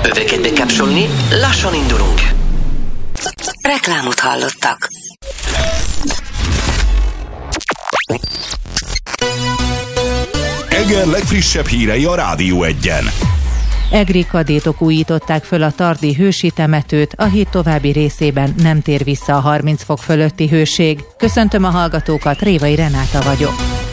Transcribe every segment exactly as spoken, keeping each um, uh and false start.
Öveket bekapcsolni, lassan indulunk. Reklámot hallottak. Eger legfrissebb hírei a Rádió Egyen. Egri kadétok újították föl a tardi hősi temetőt, a híd további részében nem tér vissza a harminc fok fölötti hőség. Köszöntöm a hallgatókat, Révai Renáta vagyok.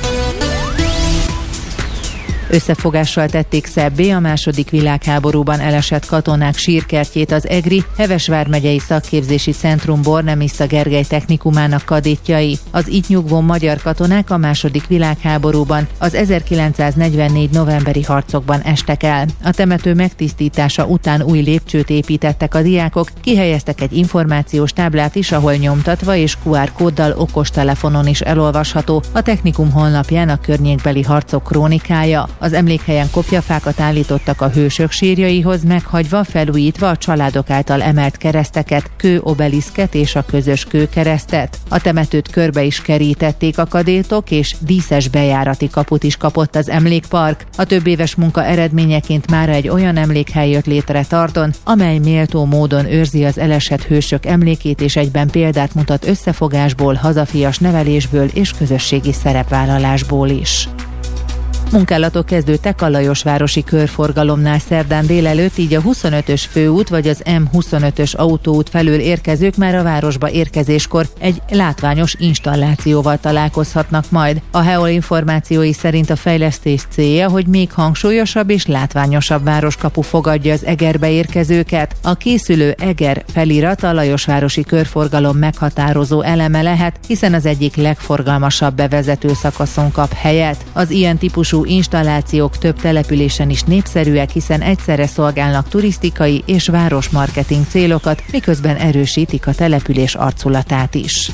Összefogással tették szebbé a második világháborúban elesett katonák sírkertjét az Egri Heves vármegyei Szakképzési Centrum Bornemisza Gergely technikumának kadétjai. Az itt nyugvó magyar katonák a második világháborúban az ezerkilencszáznegyvennégy novemberi harcokban estek el. A temető megtisztítása után új lépcsőt építettek a diákok, kihelyeztek egy információs táblát is, ahol nyomtatva és kú ár kóddal okostelefonon is elolvasható a technikum honlapján a környékbeli harcok krónikája. Az emlékhelyen kopjafákat állítottak a hősök sírjaihoz, meghagyva, felújítva a családok által emelt kereszteket, kőobeliszket és a közös kőkeresztet. A temetőt körbe is kerítették a kadétok, és díszes bejárati kaput is kapott az emlékpark. A több éves munka eredményeként mára egy olyan emlékhely jött létre Tardon, amely méltó módon őrzi az elesett hősök emlékét, és egyben példát mutat összefogásból, hazafias nevelésből és közösségi szerepvállalásból is. Munkálatok kezdődtek a Lajosvárosi körforgalomnál szerdán délelőtt, így a huszonötös főút vagy az em huszonötös autóút felől érkezők már a városba érkezéskor egy látványos installációval találkozhatnak majd. A há e o el információi szerint a fejlesztés célja, hogy még hangsúlyosabb és látványosabb városkapu fogadja az Egerbe érkezőket. A készülő Eger felirat a Lajosvárosi körforgalom meghatározó eleme lehet, hiszen az egyik legforgalmasabb bevezető szakaszon kap helyet. Az ilyen típusú installációk több településen is népszerűek, hiszen egyszerre szolgálnak turisztikai és városmarketing célokat, miközben erősítik a település arculatát is.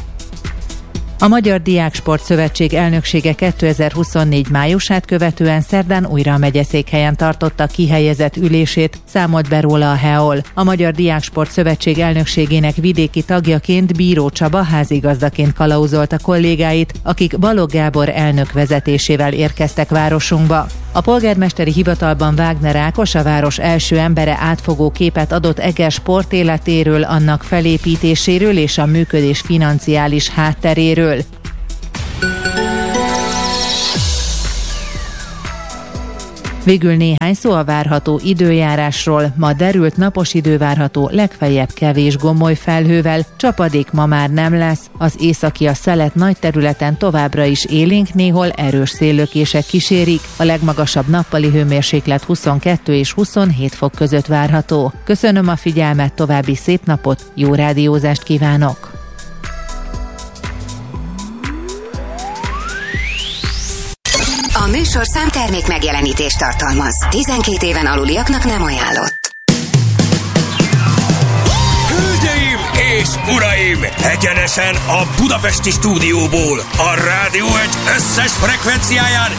A Magyar Diáksport Szövetség elnöksége kétezer-huszonnégy májusát követően szerdán újra a megyeszékhelyen tartotta kihelyezett ülését, számolt be róla a há e o el. A Magyar Diáksport Szövetség elnökségének vidéki tagjaként Bíró Csaba házigazdaként kalauzolta kollégáit, akik Balogh Gábor elnök vezetésével érkeztek városunkba. A polgármesteri hivatalban Wagner Ákos, a város első embere átfogó képet adott Eger sportéletéről, annak felépítéséről és a működés financiális hátteréről. Végül néhány szó a várható időjárásról. Ma derült napos idő várható, legfeljebb kevés gomoly felhővel, csapadék ma már nem lesz. Az északi a szelet nagy területen továbbra is élénk, néhol erős széllökések kísérik. A legmagasabb nappali hőmérséklet huszonkettő és huszonhét fok között várható. Köszönöm a figyelmet, további szép napot, jó rádiózást kívánok! A műsorszám termék megjelenítést tartalmaz. tizenkét éven aluliaknak nem ajánlott. Hölgyeim és uraim! Egyenesen a budapesti stúdióból, a Rádió Egy összes frekvenciáján